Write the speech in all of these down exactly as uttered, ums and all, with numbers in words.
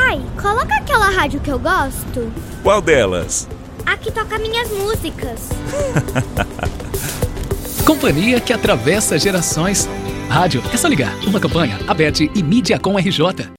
Pai, coloca aquela rádio que eu gosto. Qual delas? A que toca minhas músicas. Companhia que atravessa gerações. Rádio, é só ligar. Uma campanha, a B E T e Mídiacom R J.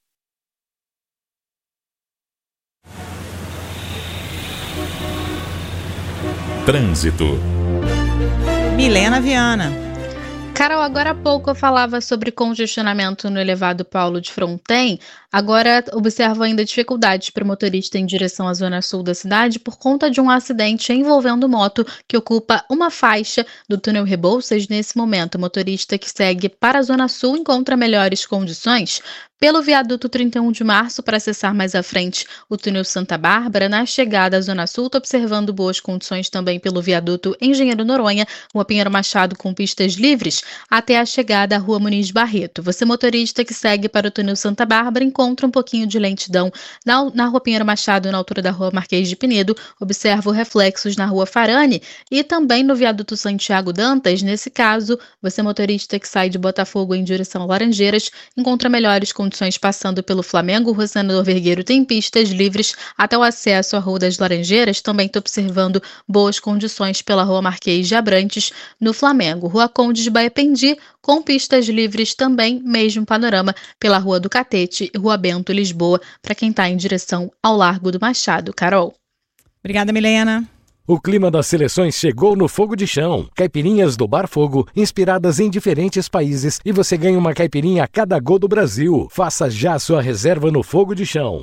Trânsito. Milena Viana. Carol, agora há pouco eu falava sobre congestionamento no elevado Paulo de Fronten. Agora observo ainda dificuldades para o motorista em direção à zona sul da cidade por conta de um acidente envolvendo moto que ocupa uma faixa do túnel Rebouças. Nesse momento, o motorista que segue para a zona sul encontra melhores condições pelo viaduto trinta e um de março para acessar mais à frente o túnel Santa Bárbara. Na chegada à zona sul, estou observando boas condições também pelo viaduto Engenheiro Noronha, Rua Pinheiro Machado com pistas livres, até a chegada à Rua Muniz Barreto. Você, motorista que segue para o túnel Santa Bárbara, encontra um pouquinho de lentidão na, na Rua Pinheiro Machado, na altura da Rua Marquês de Pinedo. Observo reflexos na Rua Farane e também no viaduto Santiago Dantas. Nesse caso, você, motorista que sai de Botafogo em direção a Laranjeiras, encontra melhores condições passando pelo Flamengo. Rua Senador Vergueiro tem pistas livres até o acesso à Rua das Laranjeiras. Também estou observando boas condições pela Rua Marquês de Abrantes, no Flamengo. Rua Conde de Baependi, com pistas livres também, mesmo panorama pela Rua do Catete e Rua Bento, Lisboa, para quem está em direção ao Largo do Machado. Carol. Obrigada, Milena. O clima das seleções chegou no Fogo de Chão. Caipirinhas do Bar Fogo, inspiradas em diferentes países, e você ganha uma caipirinha a cada gol do Brasil. Faça já sua reserva no Fogo de Chão.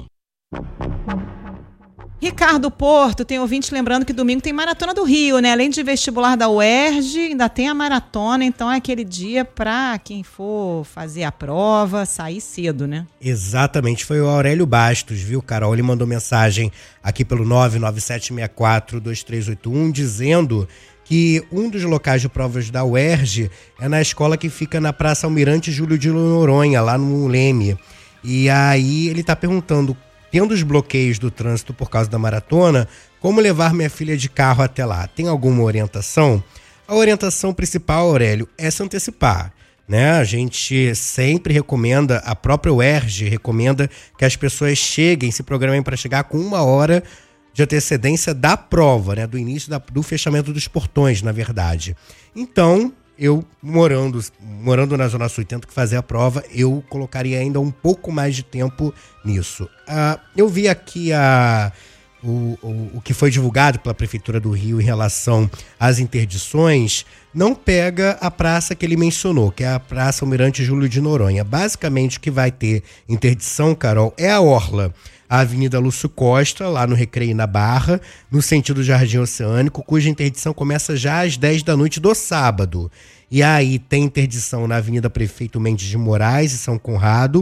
Ricardo Porto, tem ouvinte lembrando que domingo tem Maratona do Rio, né? Além de vestibular da U E R J, ainda tem a maratona, então é aquele dia para quem for fazer a prova sair cedo, né? Exatamente, foi o Aurélio Bastos, viu, Carol? Ele mandou mensagem aqui pelo nove nove sete seis quatro dois três oito um dizendo que um dos locais de provas da U E R J é na escola que fica na Praça Almirante Júlio de Noronha, lá no Leme. E aí ele está perguntando, tendo os bloqueios do trânsito por causa da maratona, como levar minha filha de carro até lá? Tem alguma orientação? A orientação principal, Aurélio, é se antecipar, né? A gente sempre recomenda, a própria U E R J recomenda que as pessoas cheguem, se programem para chegar com uma hora de antecedência da prova, né? Do início da, do fechamento dos portões, na verdade. Então, eu morando, morando na Zona Sul e tendo que fazer a prova, eu colocaria ainda um pouco mais de tempo nisso. Uh, eu vi aqui a, o, o, o que foi divulgado pela Prefeitura do Rio em relação às interdições, não pega a praça que ele mencionou, que é a Praça Almirante Júlio de Noronha. Basicamente, o que vai ter interdição, Carol, é a orla, a Avenida Lúcio Costa, lá no Recreio na Barra, no sentido Jardim Oceânico, cuja interdição começa já às dez da noite do sábado. E aí tem interdição na Avenida Prefeito Mendes de Moraes e São Conrado,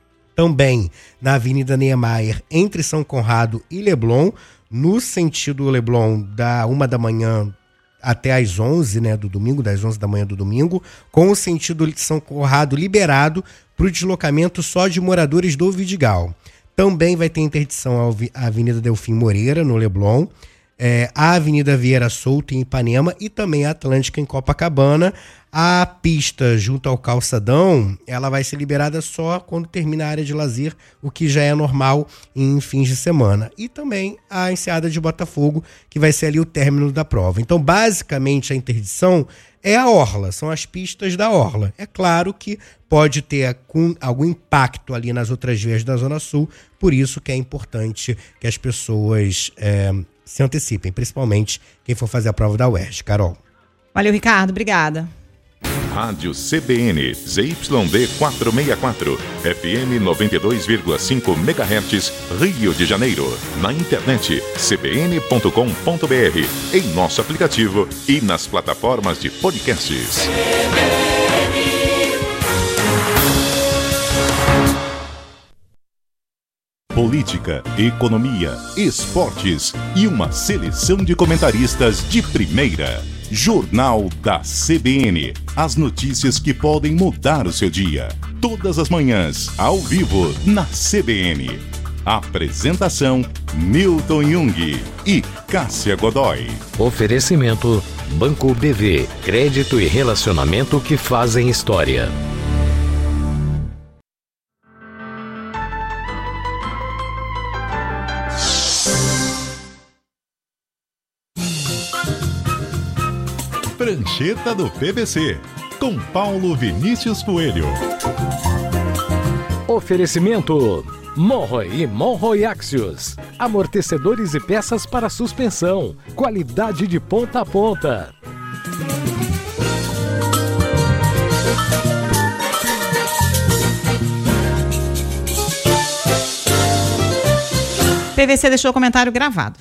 também na Avenida Niemeyer, entre São Conrado e Leblon, no sentido Leblon, da uma da manhã até às onze, né, do domingo, das onze da manhã do domingo, com o sentido de São Conrado liberado para o deslocamento só de moradores do Vidigal. Também vai ter interdição à Avenida Delfim Moreira, no Leblon, é, a Avenida Vieira Souto, em Ipanema, e também a Atlântica, em Copacabana. A pista junto ao calçadão, ela vai ser liberada só quando termina a área de lazer, o que já é normal em fins de semana. E também a Enseada de Botafogo, que vai ser ali o término da prova. Então, basicamente, a interdição é a orla, são as pistas da orla. É claro que pode ter algum impacto ali nas outras vias da Zona Sul, por isso que é importante que as pessoas é, se antecipem, principalmente quem for fazer a prova da U E R J. Carol. Valeu, Ricardo. Obrigada. Rádio C B N, Z Y D quatrocentos e sessenta e quatro, F M noventa e dois vírgula cinco megahertz, Rio de Janeiro. Na internet, c b n ponto com ponto b r, em nosso aplicativo e nas plataformas de podcasts. Política, economia, esportes e uma seleção de comentaristas de primeira. Jornal da C B N. As notícias que podem mudar o seu dia. Todas as manhãs, ao vivo, na C B N. Apresentação: Newton Jung e Cássia Godoy. Oferecimento: Banco B V. Crédito e relacionamento que fazem história. Prancheta do P V C, com Paulo Vinícius Coelho. Oferecimento Monroe e Monroe Axios. Amortecedores e peças para suspensão. Qualidade de ponta a ponta. P V C deixou o comentário gravado.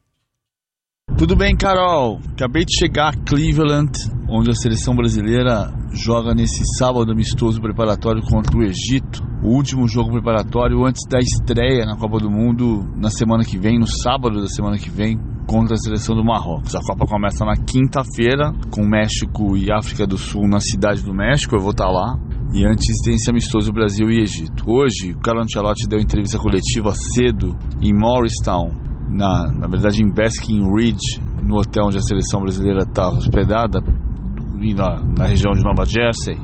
Tudo bem, Carol? Acabei de chegar a Cleveland, onde a seleção brasileira joga nesse sábado amistoso preparatório contra o Egito. O último jogo preparatório antes da estreia na Copa do Mundo na semana que vem, no sábado da semana que vem, contra a seleção do Marrocos. A Copa começa na quinta-feira, com México e África do Sul na Cidade do México. Eu vou estar lá. E antes tem esse amistoso Brasil e Egito. Hoje, o Carlo Ancelotti deu entrevista coletiva cedo em Morristown, na, na verdade em Basking Ridge, no hotel onde a seleção brasileira está hospedada, na, na região de Nova Jersey,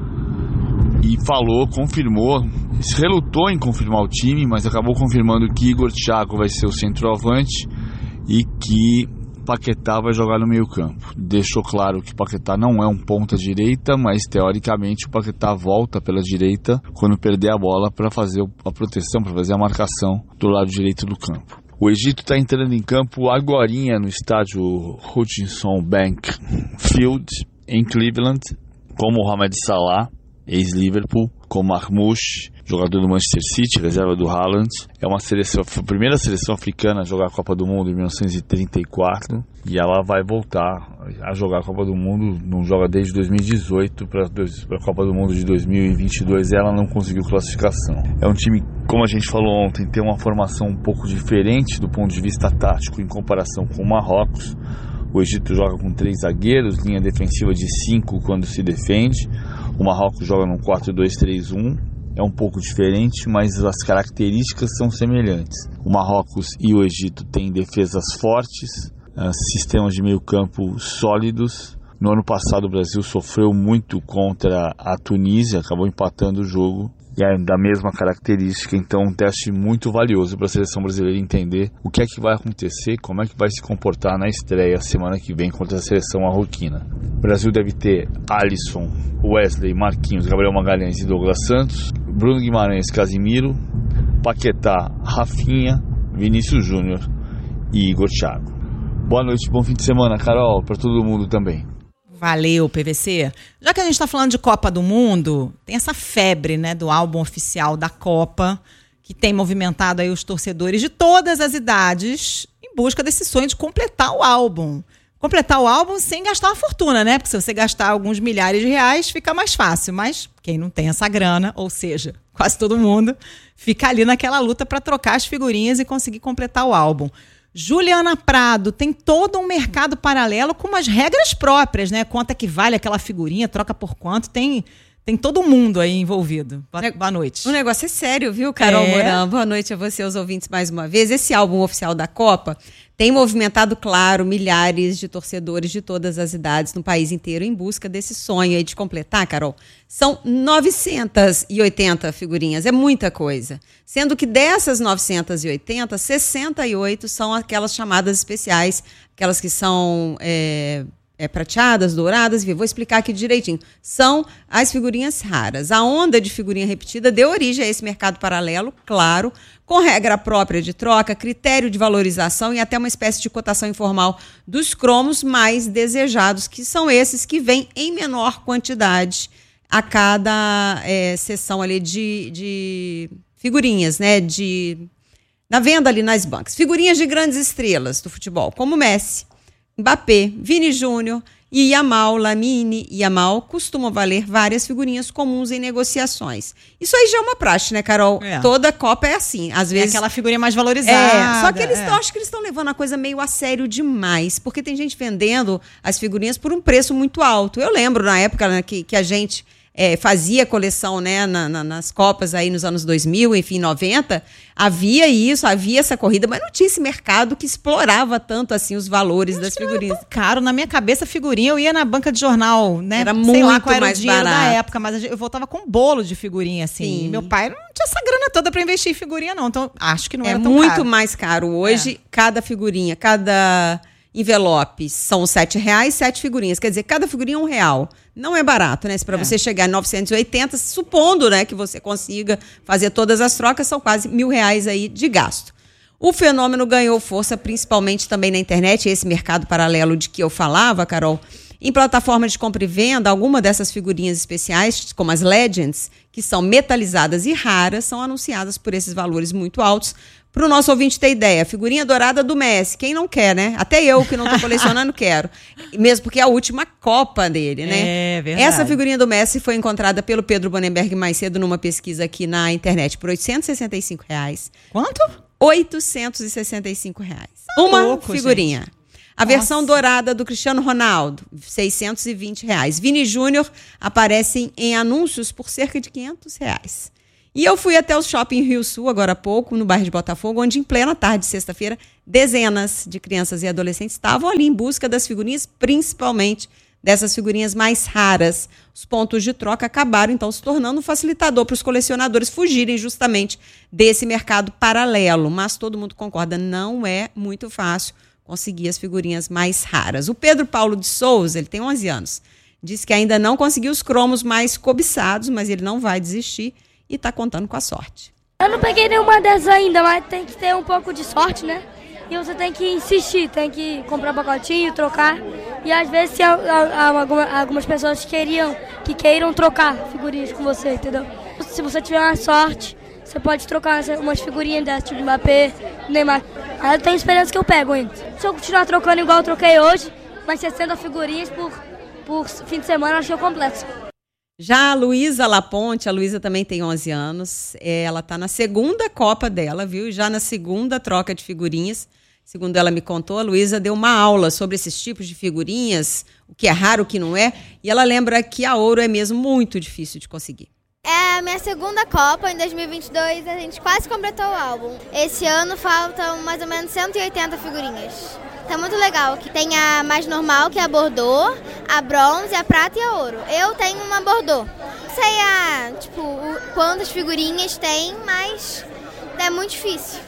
e falou, confirmou, relutou em confirmar o time, mas acabou confirmando que Igor Thiago vai ser o centroavante e que Paquetá vai jogar no meio campo. Deixou claro que Paquetá não é um ponta direita, mas teoricamente o Paquetá volta pela direita quando perder a bola para fazer a proteção, para fazer a marcação do lado direito do campo. O Egito está entrando em campo agorinha no estádio Hutchinson Bank Field, em Cleveland, com Mohamed Salah, ex-Liverpool, com Marmoush, jogador do Manchester City, reserva do Haaland. É uma seleção, a primeira seleção africana a jogar a Copa do Mundo em mil novecentos e trinta e quatro, e ela vai voltar a jogar a Copa do Mundo, não joga desde dois mil e dezoito para a Copa do Mundo de dois mil e vinte e dois, e ela não conseguiu classificação. É um time, como a gente falou ontem, tem uma formação um pouco diferente do ponto de vista tático em comparação com o Marrocos. O Egito joga com três zagueiros, linha defensiva de cinco quando se defende. O Marrocos joga num quatro dois três um. É um pouco diferente, mas as características são semelhantes. O Marrocos e o Egito têm defesas fortes, sistemas de meio campo sólidos. No ano passado o Brasil sofreu muito contra a Tunísia, acabou empatando o jogo. E é da mesma característica, então um teste muito valioso para a seleção brasileira entender o que é que vai acontecer, como é que vai se comportar na estreia semana que vem contra a seleção marroquina. O Brasil deve ter Alisson, Wesley, Marquinhos, Gabriel Magalhães e Douglas Santos, Bruno Guimarães, Casimiro, Paquetá, Rafinha, Vinícius Júnior e Igor Thiago. Boa noite, bom fim de semana, Carol, para todo mundo também. Valeu, P V C. Já que a gente está falando de Copa do Mundo, tem essa febre, né, do álbum oficial da Copa, que tem movimentado aí os torcedores de todas as idades em busca desse sonho de completar o álbum. Completar o álbum sem gastar uma fortuna, né? Porque se você gastar alguns milhares de reais, fica mais fácil. Mas quem não tem essa grana, ou seja, quase todo mundo, fica ali naquela luta para trocar as figurinhas e conseguir completar o álbum. Juliana Prado tem todo um mercado paralelo com umas regras próprias, né? Quanto é que vale aquela figurinha, troca por quanto, tem, tem todo mundo aí envolvido. Boa, boa noite. O negócio é sério, viu, Carol é. Mourão? Boa noite a você, aos ouvintes, mais uma vez. Esse álbum oficial da Copa tem movimentado, claro, milhares de torcedores de todas as idades no país inteiro em busca desse sonho aí de completar, Carol. São novecentas e oitenta figurinhas, é muita coisa. Sendo que dessas novecentas e oitenta, sessenta e oito são aquelas chamadas especiais, aquelas que são é, é, prateadas, douradas, vou explicar aqui direitinho. São as figurinhas raras. A onda de figurinha repetida deu origem a esse mercado paralelo, claro, com regra própria de troca, critério de valorização e até uma espécie de cotação informal dos cromos mais desejados, que são esses que vêm em menor quantidade a cada é, sessão ali de, de figurinhas, né? De, na venda ali nas bancas. Figurinhas de grandes estrelas do futebol, como Messi, Mbappé, Vini Júnior e Yamal, Lamine e Yamal costumam valer várias figurinhas comuns em negociações. Isso aí já é uma praxe, né, Carol? É. Toda Copa é assim. Às vezes, é aquela figurinha mais valorizada. É, só que eles, é. eu acho que eles estão levando a coisa meio a sério demais, porque tem gente vendendo as figurinhas por um preço muito alto. Eu lembro na época, né, que, que a gente é, fazia coleção, né, na, na, nas Copas aí nos anos dois mil, enfim, noventa, havia isso, havia essa corrida, mas não tinha esse mercado que explorava tanto assim os valores eu das figurinhas. Era caro, na minha cabeça, figurinha, eu ia na banca de jornal, né? Era Sei muito lá qual era mais o dinheiro barato. da época, mas eu voltava com um bolo de figurinha, assim. Sim. E meu pai não tinha essa grana toda pra investir em figurinha, não. Então, acho que não é era tão muito caro. mais caro. Hoje, é. cada figurinha, cada envelopes são sete reais, sete figurinhas. Quer dizer, cada figurinha é um real. Não é barato, né? Para é. você chegar em novecentos e oitenta, supondo, né, que você consiga fazer todas as trocas, são quase mil reais aí de gasto. O fenômeno ganhou força principalmente também na internet, esse mercado paralelo de que eu falava, Carol. Em plataformas de compra e venda, alguma dessas figurinhas especiais, como as Legends, que são metalizadas e raras, são anunciadas por esses valores muito altos. Para o nosso ouvinte ter ideia, a figurinha dourada do Messi, quem não quer, né? Até eu que não estou colecionando quero. Mesmo porque é a última Copa dele, né? É verdade. Essa figurinha do Messi foi encontrada pelo Pedro Bonenberg mais cedo numa pesquisa aqui na internet por oitocentos e sessenta e cinco reais. Quanto? oitocentos e sessenta e cinco reais. Tá Uma louco, figurinha. Gente. A Nossa. versão dourada do Cristiano Ronaldo, seiscentos e vinte reais. Vini Júnior aparecem em anúncios por cerca de quinhentos reais. E eu fui até o Shopping Rio Sul, agora há pouco, no bairro de Botafogo, onde em plena tarde de sexta-feira, dezenas de crianças e adolescentes estavam ali em busca das figurinhas, principalmente dessas figurinhas mais raras. Os pontos de troca acabaram, então, se tornando um facilitador para os colecionadores fugirem justamente desse mercado paralelo. Mas todo mundo concorda, não é muito fácil conseguir as figurinhas mais raras. O Pedro Paulo de Souza, ele tem onze anos, diz que ainda não conseguiu os cromos mais cobiçados, mas ele não vai desistir e está contando com a sorte. Eu não peguei nenhuma dessas ainda, mas tem que ter um pouco de sorte, né? E você tem que insistir, tem que comprar um pacotinho, trocar. E às vezes se há, há, há algumas pessoas queriam, que queiram trocar figurinhas com você, entendeu? Se você tiver uma sorte, você pode trocar umas figurinhas dessas, tipo Mbappé, Neymar. Aí eu tenho esperança que eu pego ainda. Se eu continuar trocando igual eu troquei hoje, mais sessenta figurinhas por, por fim de semana, acho que eu completo. Já a Luísa Laponte, a Luísa também tem onze anos, ela está na segunda Copa dela, viu? Já na segunda troca de figurinhas, segundo ela me contou, a Luísa deu uma aula sobre esses tipos de figurinhas, o que é raro, o que não é, e ela lembra que a ouro é mesmo muito difícil de conseguir. É a minha segunda Copa, em dois mil e vinte e dois a gente quase completou o álbum. Esse ano faltam mais ou menos cento e oitenta figurinhas. Tá muito legal, que tem a mais normal, que é a Bordeaux, a bronze, a prata e a ouro. Eu tenho uma Bordeaux. Não sei a, tipo, o, quantas figurinhas tem, mas é muito difícil.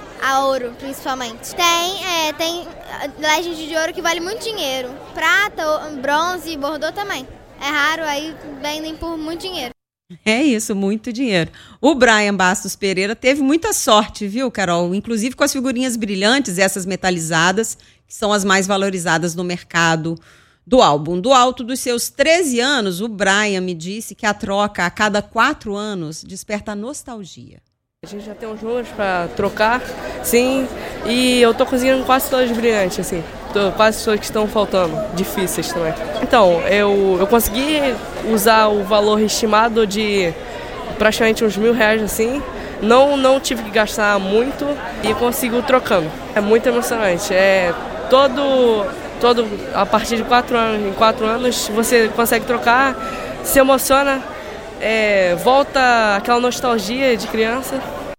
A ouro, principalmente. Tem, é, tem Legend de ouro que vale muito dinheiro. Prata, bronze e Bordeaux também. É raro, aí vendem por muito dinheiro. É isso, muito dinheiro. O Brian Bastos Pereira teve muita sorte, viu, Carol? Inclusive com as figurinhas brilhantes, essas metalizadas, que são as mais valorizadas no mercado do álbum. Do alto dos seus treze anos, o Brian me disse que a troca a cada quatro anos desperta nostalgia. A gente já tem uns números para trocar, sim, e eu tô conseguindo quase todas brilhantes, assim. Tô, quase todas que estão faltando, difíceis também. Então, eu, eu consegui usar o valor estimado de praticamente uns mil reais, assim. Não, não tive que gastar muito e consigo trocando. É muito emocionante. É todo, todo, a partir de quatro anos, em quatro anos, você consegue trocar, se emociona. É, volta aquela nostalgia de criança.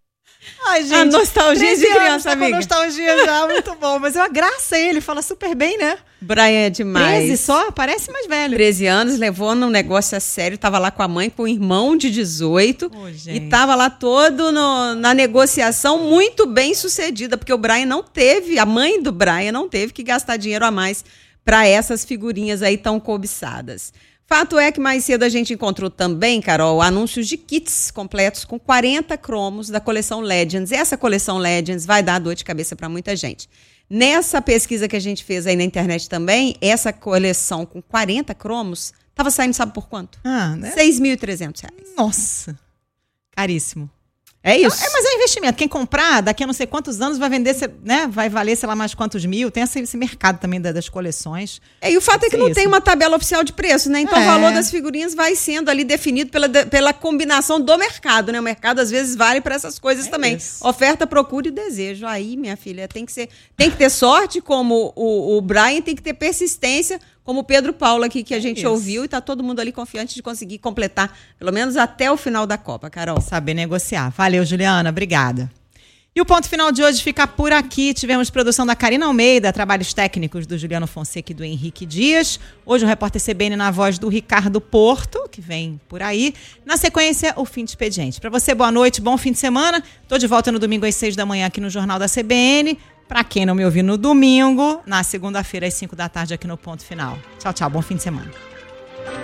Ai, gente, a nostalgia de criança, tá amiga. Com nostalgia já, muito bom. Mas é uma graça ele, fala super bem, né? Brian é demais. treze só? Parece mais velho. treze anos, levou num negócio a sério, tava lá com a mãe, com o irmão de dezoito. Oh, e tava lá todo no, na negociação muito bem sucedida, porque o Brian não teve, a mãe do Brian não teve que gastar dinheiro a mais para essas figurinhas aí tão cobiçadas. Fato é que mais cedo a gente encontrou também, Carol, anúncios de kits completos com quarenta cromos da coleção Legends. Essa coleção Legends vai dar dor de cabeça para muita gente. Nessa pesquisa que a gente fez aí na internet também, essa coleção com quarenta cromos estava saindo, sabe por quanto? Ah, né? seis mil e trezentos reais. Nossa, caríssimo. É isso. É, mas é investimento. Quem comprar, daqui a não sei quantos anos, vai vender, né? Vai valer, sei lá, mais quantos mil. Tem esse, esse mercado também das coleções. É, e o fato é que não isso. tem uma tabela oficial de preço, né? Então é. o valor das figurinhas vai sendo ali definido pela, pela combinação do mercado, né? O mercado, às vezes, vale para essas coisas é também. Isso. Oferta, procura e desejo. Aí, minha filha, tem que ser, tem que ter sorte, como o, o Brian, tem que ter persistência, como o Pedro Paulo aqui, que a gente Isso. ouviu, e tá todo mundo ali confiante de conseguir completar, pelo menos até o final da Copa, Carol. Saber negociar. Valeu, Juliana, obrigada. E o ponto final de hoje fica por aqui. Tivemos produção da Karina Almeida, trabalhos técnicos do Juliano Fonseca e do Henrique Dias. Hoje o repórter C B N na voz do Ricardo Porto, que que vem por aí. Na sequência, o Fim de Expediente. Para você, boa noite, bom fim de semana. Tô de volta no domingo às seis da manhã aqui no Jornal da C B N. Para quem não me ouviu no domingo, na segunda-feira às cinco da tarde aqui no Ponto Final. Tchau, tchau, bom fim de semana.